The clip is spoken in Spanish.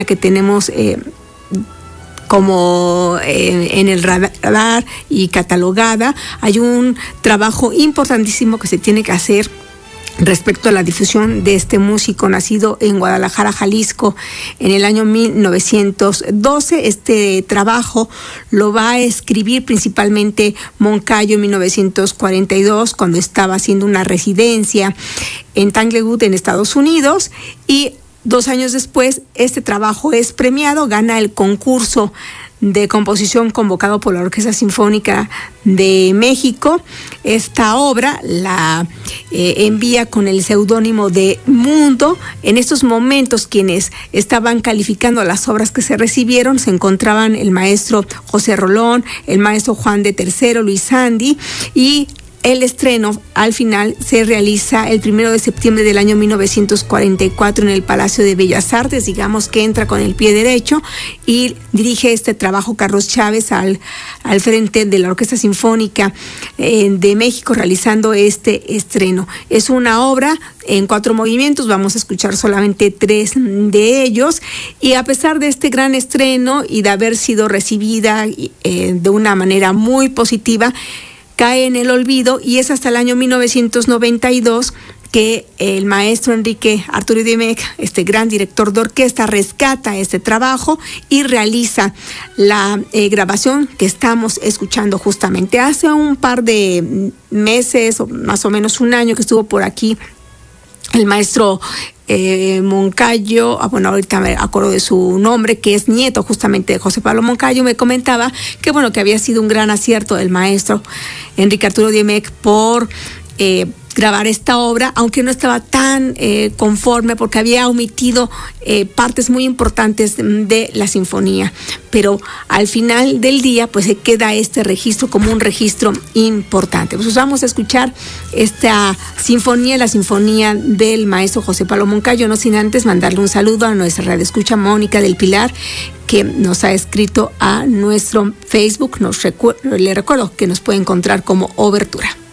que tenemos como en el radar y catalogada. Hay un trabajo importantísimo que se tiene que hacer respecto a la difusión de este músico nacido en Guadalajara, Jalisco, en el año 1912. Este trabajo lo va a escribir principalmente Moncayo en 1942, cuando estaba haciendo una residencia en Tanglewood, en Estados Unidos, y 2 años después este trabajo es premiado, gana el concurso de composición convocado por la Orquesta Sinfónica de México. Esta obra la envía con el seudónimo de Mundo. En estos momentos, quienes estaban calificando las obras que se recibieron se encontraban el maestro José Rolón, el maestro Juan de Tercero, Luis Sandy, y el estreno al final se realiza el 1 de septiembre del año 1944 en el Palacio de Bellas Artes. Digamos que entra con el pie derecho y dirige este trabajo Carlos Chávez al frente de la Orquesta Sinfónica de México, realizando este estreno. Es una obra en 4 movimientos, vamos a escuchar solamente 3 de ellos, y a pesar de este gran estreno y de haber sido recibida de una manera muy positiva, cae en el olvido, y es hasta el año 1992 que el maestro Enrique Arturo Diemek, este gran director de orquesta, rescata este trabajo y realiza la grabación que estamos escuchando justamente. Hace un par de meses, o más o menos un año, que estuvo por aquí el maestro Moncayo, ahorita me acuerdo de su nombre, que es nieto justamente de José Pablo Moncayo, me comentaba que que había sido un gran acierto del maestro Enrique Arturo Diemek por grabar esta obra, aunque no estaba tan conforme porque había omitido partes muy importantes de la sinfonía, pero al final del día pues se queda este registro como un registro importante. Pues vamos a escuchar esta sinfonía, la sinfonía del maestro José Pablo Moncayo, no sin antes mandarle un saludo a nuestra radioescucha Mónica del Pilar, que nos ha escrito a nuestro Facebook. Le recuerdo que nos puede encontrar como Obertura.